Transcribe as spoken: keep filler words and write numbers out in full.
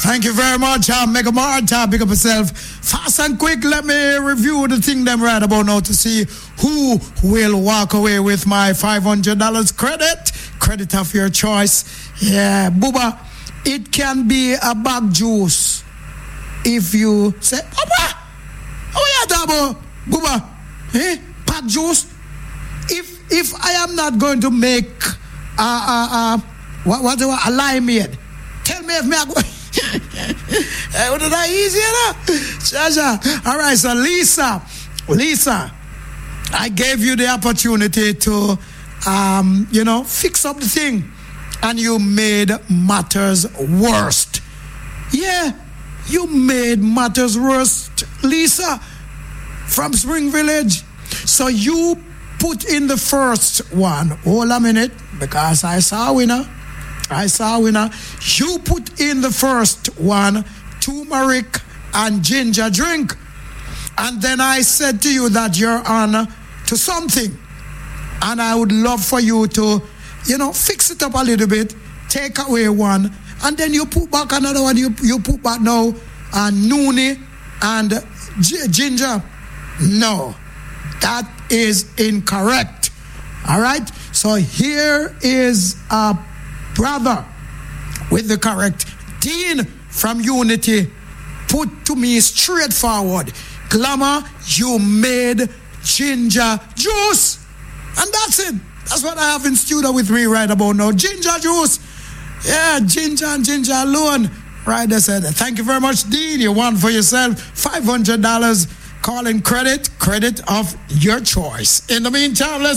Thank you very much. Uh, make a mark, uh, pick up yourself. Fast and quick, let me review the thing them right about now to see who will walk away with my five hundred dollars credit. Credit of your choice. Yeah, Booba, it can be a bag juice. If you say, Booba, oh yeah, Dabo, Booba, eh, pack juice. If if I am not going to make uh uh uh what what do I a limeade, tell me if me I go. Hey, what did I easy enough? Chaja. All right, so Lisa, Lisa, I gave you the opportunity to, um, you know, fix up the thing, and you made matters worst. Yeah, you made matters worst, Lisa, from Spring Village. So you put in the first one. Hold a minute, because I saw a winner. I saw a winner. You put in the first one, turmeric and ginger drink. And then I said to you that you're on to something. And I would love for you to, you know, fix it up a little bit, take away one, and then you put back another one. You, you put back now uh, noonie and g- ginger. No, that is incorrect. All right? So here is a brother with the correct. Dean from Unity put to me straightforward. Glamour, you made ginger juice. And that's it. That's what I have in studio with me right about now. Ginger juice. Yeah, ginger and ginger alone. Right, I said, thank you very much, Dean. You won for yourself five hundred dollars calling credit, credit of your choice. In the meantime, let's